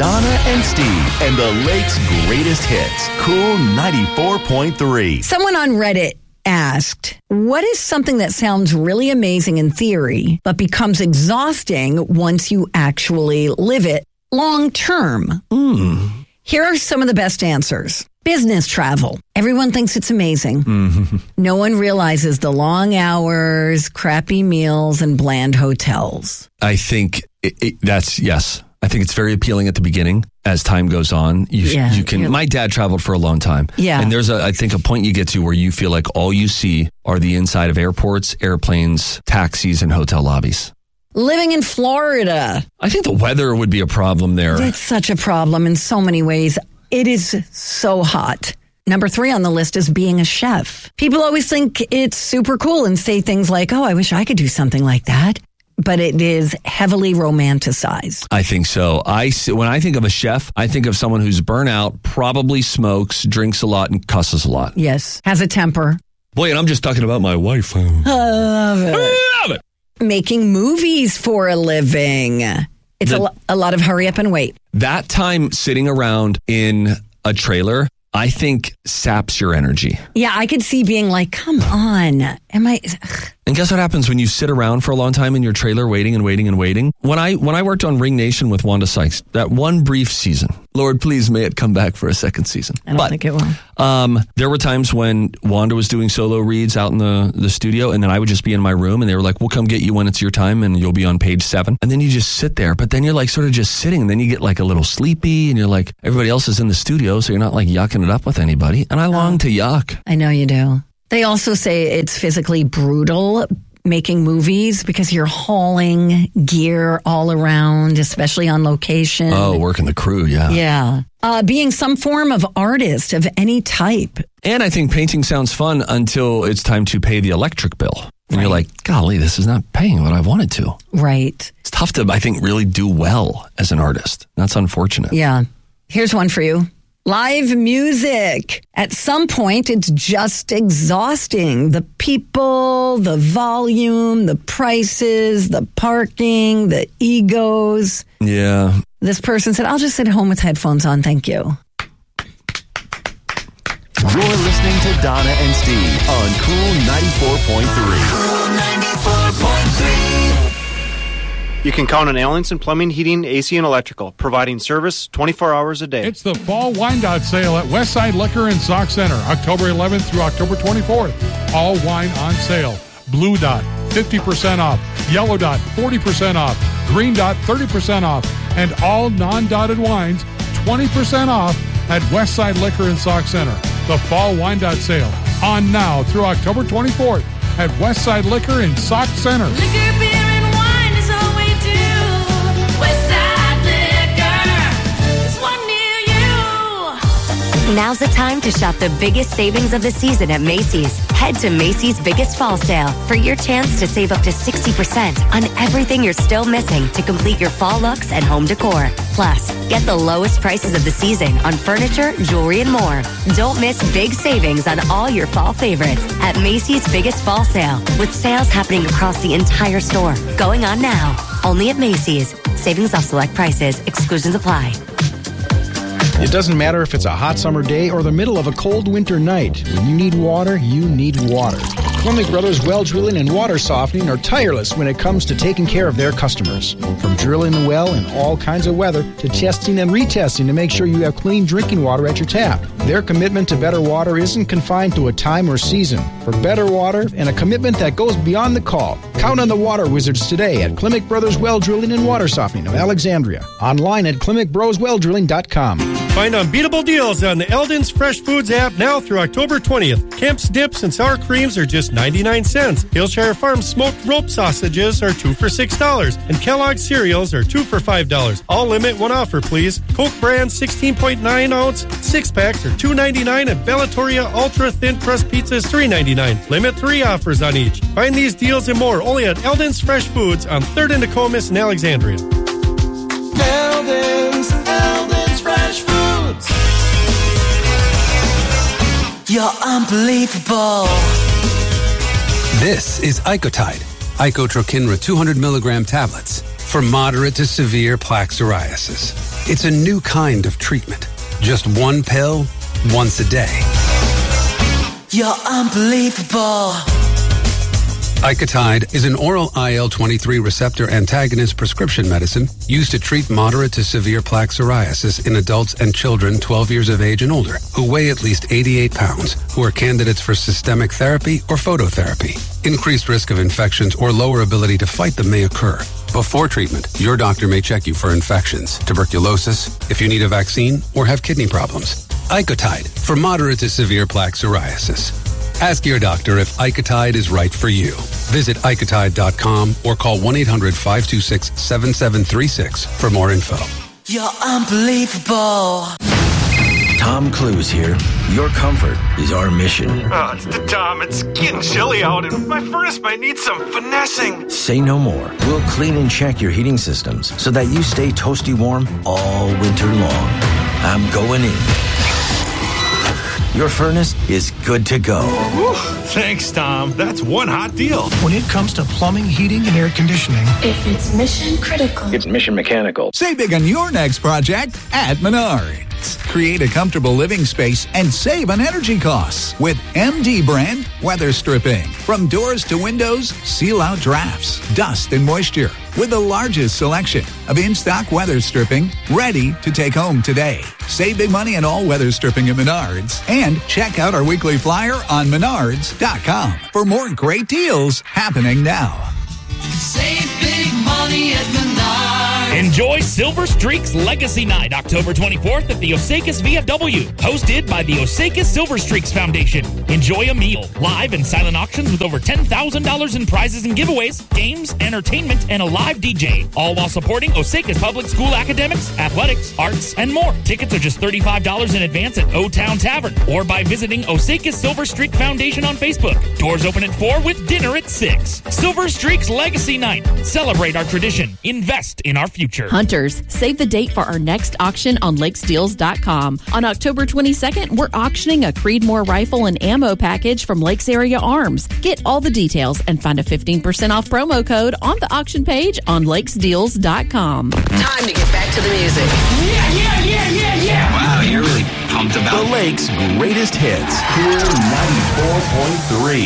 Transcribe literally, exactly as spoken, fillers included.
Donna and Steve and the Lake's greatest hits. Cool ninety-four point three. Someone on Reddit asked, what is something that sounds really amazing in theory, but becomes exhausting once you actually live it long term? Mm. Here are some of the best answers. Business travel. Everyone thinks it's amazing. Mm-hmm. No one realizes the long hours, crappy meals, and bland hotels. I think it, it, that's, yes. I think it's very appealing at the beginning. As time goes on, you Yeah, you can. you're- My dad traveled for a long time. Yeah. And there's, a I think, a point you get to where you feel like all you see are the inside of airports, airplanes, taxis, and hotel lobbies. Living in Florida. I think the weather would be a problem there. It's such a problem in so many ways. It is so hot. Number three on the list is being a chef. People always think it's super cool and say things like, oh, I wish I could do something like that. But it is heavily romanticized. I think so. I when I think of a chef, I think of someone who's burnt out, probably smokes, drinks a lot, and cusses a lot. Yes. Has a temper. Boy, and I'm just talking about my wife. I love it. I love it. Making movies for a living. It's The- a, lo- a lot of hurry up and wait. That time sitting around in a trailer, I think saps your energy. Yeah, I could see being like, come on. Am I... ugh. And guess what happens when you sit around for a long time in your trailer waiting and waiting and waiting? When I when I worked on Ring Nation with Wanda Sykes, that one brief season, Lord, please may it come back for a second season. I don't but, think it will. Um, there were times when Wanda was doing solo reads out in the, the studio, and then I would just be in my room, and they were like, we'll come get you when it's your time, and you'll be on page seven. And then you just sit there, but then you're like sort of just sitting, and then you get like a little sleepy, and you're like, everybody else is in the studio, so you're not like yucking it up with anybody. And I long to yuck. I know you do. They also say it's physically brutal making movies because you're hauling gear all around, especially on location. Oh, working the crew, yeah. Yeah. Uh, being some form of artist of any type. And I think painting sounds fun until it's time to pay the electric bill. And Right. you're like, golly, this is not paying what I wanted to. Right. It's tough to, I think, really do well as an artist. That's unfortunate. Yeah. Here's one for you. Live music. At some point, it's just exhausting. The people, the volume, the prices, the parking, the egos. Yeah. This person said, I'll just sit at home with headphones on. Thank you. You're listening to Donna and Steve on Cool ninety-four point three. Cool ninety-four point three. You can count on Allenson Plumbing, Heating, A C, and Electrical, providing service twenty-four hours a day. It's the Fall Wine Dot Sale at Westside Liquor and Sock Center, October eleventh through October twenty-fourth. All wine on sale. Blue Dot, fifty percent off. Yellow Dot, forty percent off. Green Dot, thirty percent off. And all non-dotted wines, twenty percent off at Westside Liquor and Sock Center. The Fall Wine Dot Sale, on now through October twenty-fourth at Westside Liquor and Sock Center. Liquor, beer, and wine is all we do. Westside Liquor, there's one near you. Now's the time to shop the biggest savings of the season at Macy's. Head to Macy's Biggest Fall Sale for your chance to save up to sixty percent on everything you're still missing to complete your fall looks and home decor. Plus, get the lowest prices of the season on furniture, jewelry, and more. Don't miss big savings on all your fall favorites at Macy's Biggest Fall Sale, with sales happening across the entire store. Going on now. Only at Macy's. Savings off select prices. Exclusions apply. It doesn't matter if it's a hot summer day or the middle of a cold winter night. When you need water, you need water. Clemic Brothers Well Drilling and Water Softening are tireless when it comes to taking care of their customers. From drilling the well in all kinds of weather to testing and retesting to make sure you have clean drinking water at your tap. Their commitment to better water isn't confined to a time or season. For better water and a commitment that goes beyond the call, count on the Water Wizards today at Clemic Brothers Well Drilling and Water Softening of Alexandria. Online at clemic bros well drilling dot com. Find unbeatable deals on the Eldon's Fresh Foods app now through October twentieth. Kemp's dips and sour creams are just ninety-nine cents. Hillshire Farm smoked rope sausages are two for six dollars. And Kellogg's cereals are two for five dollars. All limit one offer, please. Coke brand sixteen point nine ounce six packs are two ninety-nine, and Bellatoria Ultra Thin Crust Pizzas three ninety-nine. Limit three offers on each. Find these deals and more only at Eldon's Fresh Foods on third and Nokomis in Alexandria. Eldon's, Eldon's Fresh Foods. You're unbelievable. This is Icotide, Icotrokinra two hundred milligram tablets for moderate to severe plaque psoriasis. It's a new kind of treatment. Just one pill, once a day. You're unbelievable. Icotide is an oral I L twenty-three receptor antagonist prescription medicine used to treat moderate to severe plaque psoriasis in adults and children twelve years of age and older who weigh at least eighty-eight pounds, who are candidates for systemic therapy or phototherapy. Increased risk of infections or lower ability to fight them may occur. Before treatment, your doctor may check you for infections, tuberculosis, if you need a vaccine, or have kidney problems. Icotide for moderate to severe plaque psoriasis. Ask your doctor if Icotide is right for you. Visit Icotide dot com or call one eight hundred five two six seven seven three six for more info. You're unbelievable. Tom Cruise here. Your comfort is our mission. Oh, it's the Tom. It's getting chilly out and my furnace might need some finessing. Say no more. We'll clean and check your heating systems so that you stay toasty warm all winter long. I'm going in. Your furnace is good to go. Whew, thanks, Tom. That's one hot deal. When it comes to plumbing, heating, and air conditioning, if it's mission critical, it's Mission Mechanical. Save big on your next project at Menards. Create a comfortable living space and save on energy costs with M D brand weather stripping. From doors to windows, seal out drafts, dust, and moisture with the largest selection of in-stock weather stripping ready to take home today. Save big money on all weather stripping at Menards and check out our weekly flyer on menards dot com for more great deals happening now. Save big money at Menards. Enjoy Silver Streaks Legacy Night, October twenty-fourth at the Osakis V F W, hosted by the Osakis Silver Streaks Foundation. Enjoy a meal, live and silent auctions with over ten thousand dollars in prizes and giveaways, games, entertainment, and a live D J, all while supporting Osakis Public School academics, athletics, arts, and more. Tickets are just thirty-five dollars in advance at O-Town Tavern or by visiting Osakis Silver Streak Foundation on Facebook. Doors open at four with dinner at six. Silver Streaks Legacy Night. Celebrate our tradition. Invest in our future. Hunters, save the date for our next auction on lakes deals dot com. On October twenty-second, we're auctioning a Creedmoor rifle and ammo package from Lakes Area Arms. Get all the details and find a fifteen percent off promo code on the auction page on lakes deals dot com. Time to get back to the music. Yeah, yeah, yeah, yeah, yeah. Wow, you're really pumped about the Lake's greatest hits. Cool ninety-four point three.